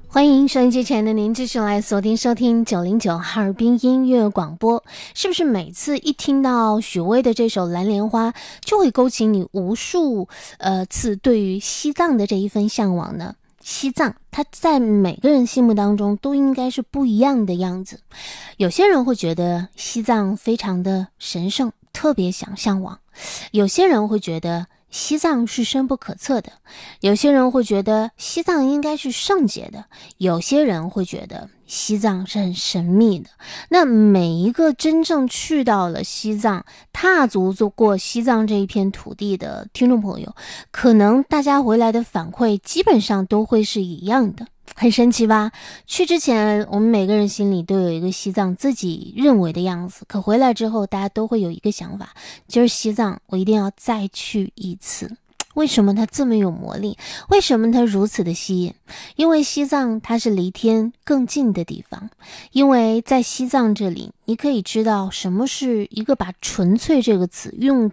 欢迎收音机前的您继续来锁定收听909哈尔滨音乐广播。是不是每次一听到许巍的这首蓝莲花，就会勾起你无数次对于西藏的这一份向往呢？西藏它在每个人心目当中都应该是不一样的样子。有些人会觉得西藏非常的神圣，特别想向往；有些人会觉得西藏是深不可测的，有些人会觉得西藏应该是圣洁的，有些人会觉得西藏是很神秘的。那每一个真正去到了西藏，踏足过西藏这一片土地的听众朋友，可能大家回来的反馈基本上都会是一样的。很神奇吧？去之前我们每个人心里都有一个西藏自己认为的样子，可回来之后大家都会有一个想法，就是西藏我一定要再去一次。为什么它这么有魔力？为什么它如此的吸引？因为西藏它是离天更近的地方，因为在西藏这里你可以知道什么是一个把纯粹这个词用